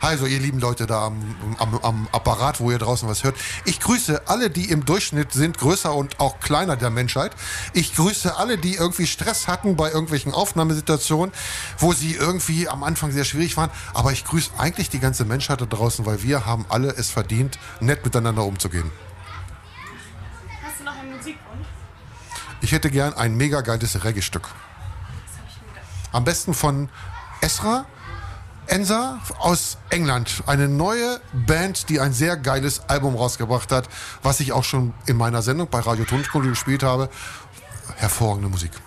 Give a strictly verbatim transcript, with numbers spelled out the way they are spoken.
Also, ihr lieben Leute da am, am, am Apparat, wo ihr draußen was hört. Ich grüße alle, die im Durchschnitt sind, größer und auch kleiner der Menschheit. Ich grüße alle, die irgendwie Stress hatten bei irgendwelchen Aufnahmesituationen, wo sie irgendwie am Anfang sehr schwierig waren. Aber ich grüße eigentlich die ganze Menschheit da draußen, weil wir haben alle es verdient, nett miteinander umzugehen. Hast du noch einen Musikwunsch? Ich hätte gern ein mega geiles Reggae-Stück. Am besten von Esra Enza aus England. Eine neue Band, die ein sehr geiles Album rausgebracht hat, was ich auch schon in meiner Sendung bei Radio Tonstudio gespielt habe. Hervorragende Musik.